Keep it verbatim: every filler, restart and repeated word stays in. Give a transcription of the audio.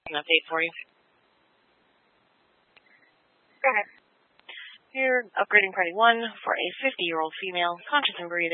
An update for you. Go ahead. You're upgrading party one for a fifty-year-old female, conscious and breathing.